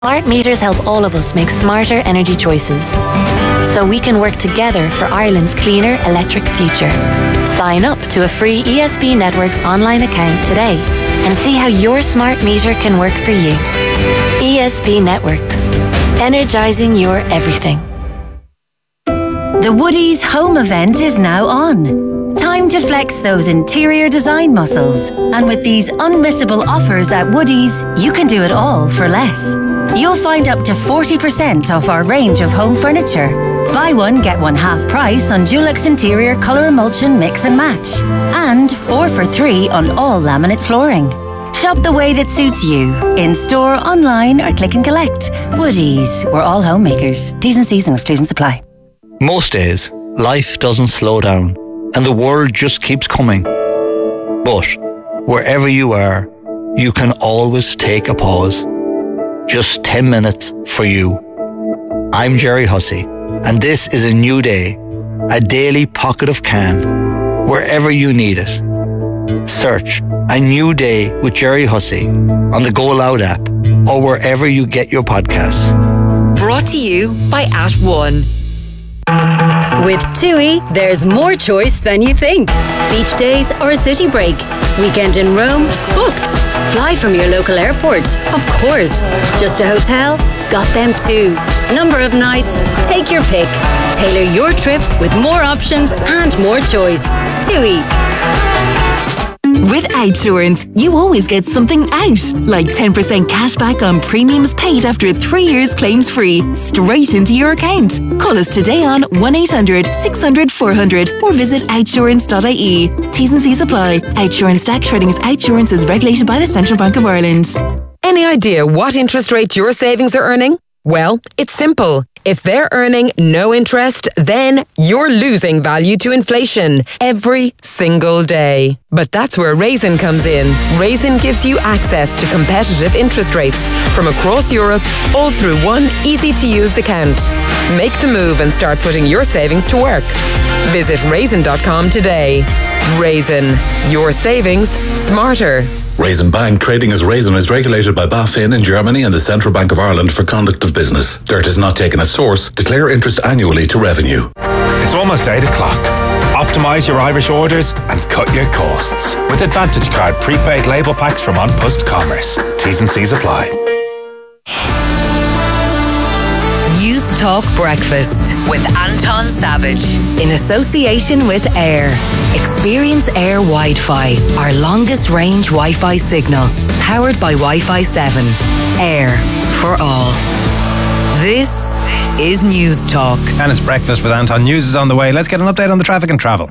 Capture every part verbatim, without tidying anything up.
Smart meters help all of us make smarter energy choices, so we can work together for Ireland's cleaner electric future. Sign up to a free E S B Networks online account today and see how your smart meter can work for you. E S B Networks, energising your everything. The Woodies home event is now on. Time to flex those interior design muscles. And with these unmissable offers at Woodies, you can do it all for less. You'll find up to forty percent off our range of home furniture. Buy one, get one half price on Dulux Interior Colour Emulsion Mix and Match. And four for three on all laminate flooring. Shop the way that suits you. In store, online or click and collect. Woodies, we're all homemakers. T's and C's and exclusions apply. Most days, life doesn't slow down and the world just keeps coming. But wherever you are, you can always take a pause. Just ten minutes for you. I'm Jerry Hussey, and this is a new day, a daily pocket of calm, wherever you need it. Search A New Day with Jerry Hussey on the Go Loud app or wherever you get your podcasts. Brought to you by At One. With TUI, there's more choice than you think. Beach days or a city break. Weekend in Rome? Booked. Fly from your local airport? Of course. Just a hotel? Got them too. Number of nights? Take your pick. Tailor your trip with more options and more choice. TUI. With Outsurance, you always get something out, like ten percent cash back on premiums paid after three years claims free, straight into your account. Call us today on one eight hundred six hundred four hundred or visit outsurance dot I E. T's and C's apply. Outsurance Stack Trading's Outsurance is regulated by the Central Bank of Ireland. Any idea what interest rate your savings are earning? Well, it's simple. If they're earning no interest, then you're losing value to inflation every single day. But that's where Raisin comes in. Raisin gives you access to competitive interest rates from across Europe, all through one easy-to-use account. Make the move and start putting your savings to work. Visit raisin dot com today. Raisin, your savings smarter. Raisin Bank trading as Raisin is regulated by BaFin in Germany and the Central Bank of Ireland for conduct of business. Dirt is not taken as source. Declare interest annually to revenue. It's almost eight o'clock. Optimise your Irish orders and cut your costs with Advantage Card prepaid label packs from On Post Commerce. T's and C's apply. News Talk Breakfast with Anton Savage in association with Air. Experience Air Wi-Fi, our longest range Wi-Fi signal, powered by Wi-Fi seven. Air for all. This is News Talk. And it's Breakfast with Anton. News is on the way. Let's get an update on the traffic and travel.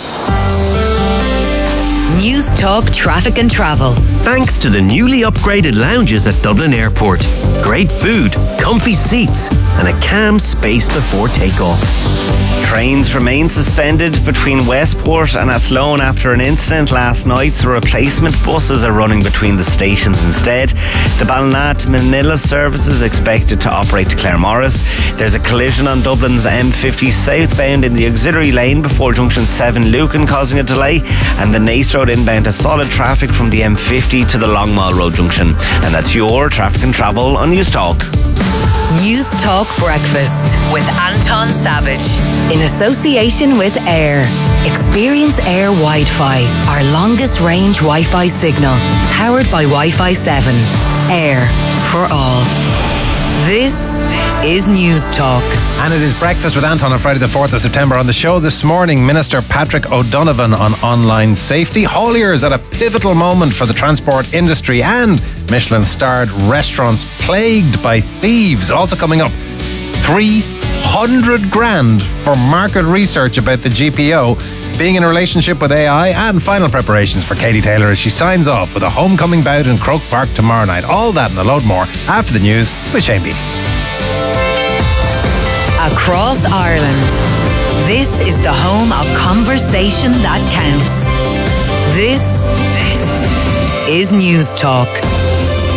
News Talk Traffic and Travel. Thanks to the newly upgraded lounges at Dublin Airport. Great food, comfy seats, and a calm space before takeoff. Trains remain suspended between Westport and Athlone after an incident last night, so replacement buses are running between the stations instead. The Ballina to Manila service is expected to operate to Claremorris. There's a collision on Dublin's M fifty southbound in the auxiliary lane before junction seven Lucan, causing a delay, and the Nace Road inbound has solid traffic from the M fifty to the Longmall Road junction. And that's your traffic and travel on News Talk. News Talk Breakfast with Anton Savage in association with Air. Experience Air Wi-Fi, our longest range Wi-Fi signal, powered by Wi-Fi seven. Air for all. This is News Talk. And it is Breakfast with Anton on Friday the fourth of September. On the show this morning, Minister Patrick O'Donovan on online safety, hauliers at a pivotal moment for the transport industry, and Michelin-starred restaurants plagued by thieves. Also coming up, three hundred grand for market research about the G P O being in a relationship with A I, and final preparations for Katie Taylor as she signs off with a homecoming bout in Croke Park tomorrow night. All that and a load more after the news with Shane Beattie. Across Ireland, this is the home of conversation that counts. This, this is News Talk.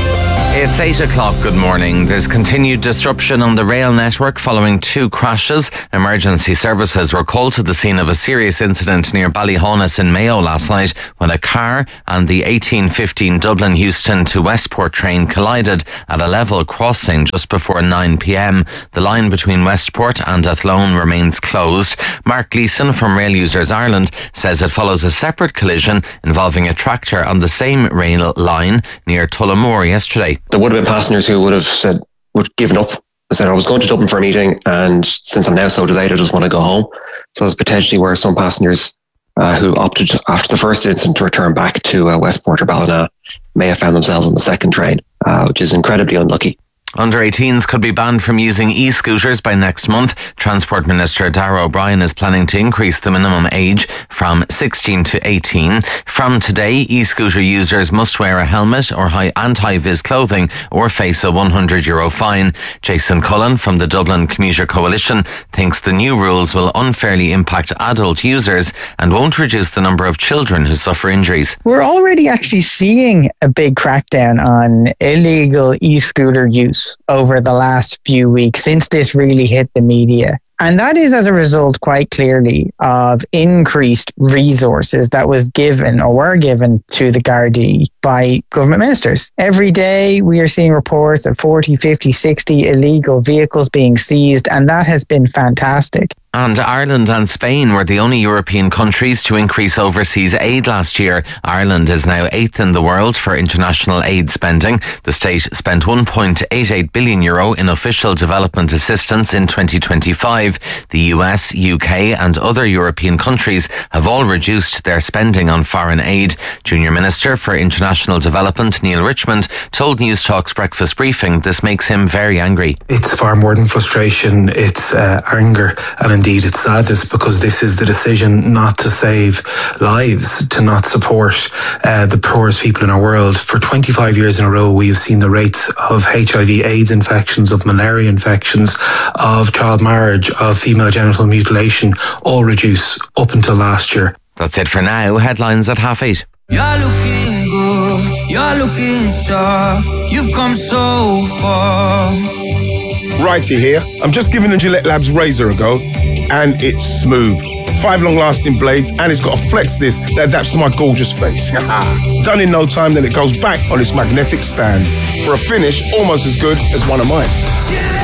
It's eight o'clock. Good morning. There's continued disruption on the rail network following two crashes. Emergency services were called to the scene of a serious incident near Ballyhonus in Mayo last night when a car and the eighteen fifteen Dublin Euston to Westport train collided at a level crossing just before nine p.m. The line between Westport and Athlone remains closed. Mark Gleeson from Rail Users Ireland says it follows a separate collision involving a tractor on the same rail line near Tullamore yesterday. There would have been passengers who would have said, would given up. I said, I was going to Dublin for a meeting, and since I'm now so delayed, I just want to go home. So there's potentially where some passengers uh, who opted after the first incident to return back to uh, Westport or Ballina may have found themselves on the second train, uh, which is incredibly unlucky. Under eighteens could be banned from using e-scooters by next month. Transport Minister Darragh O'Brien is planning to increase the minimum age from sixteen to eighteen. From today, e-scooter users must wear a helmet or high anti-vis clothing or face a one hundred euro fine. Jason Cullen from the Dublin Commuter Coalition thinks the new rules will unfairly impact adult users and won't reduce the number of children who suffer injuries. We're already actually seeing a big crackdown on illegal e-scooter use over the last few weeks since this really hit the media. And that is as a result, quite clearly, of increased resources that was given or were given to the Gardaí by government ministers. Every day we are seeing reports of forty, fifty, sixty illegal vehicles being seized, and that has been fantastic. And Ireland and Spain were the only European countries to increase overseas aid last year. Ireland is now eighth in the world for international aid spending. The state spent one point eight eight billion euro in official development assistance in twenty twenty-five. The U S, U K and other European countries have all reduced their spending on foreign aid. Junior Minister for International Development Neil Richmond told News Talk's breakfast briefing this makes him very angry. It's far more than frustration, it's uh, anger, and indeed it's sadness, because this is the decision not to save lives, to not support uh, the poorest people in our world. For twenty-five years in a row, we've seen the rates of H I V AIDS infections, of malaria infections, of child marriage, of female genital mutilation all reduce up until last year. That's it for now. Headlines at half eight. You're looking good, you're looking sharp, you've come so far. Righty here. I'm just giving the Gillette Labs razor a go, and it's smooth. Five long-lasting blades, and it's got a flex disc that adapts to my gorgeous face. Done in no time, then it goes back on its magnetic stand for a finish almost as good as one of mine.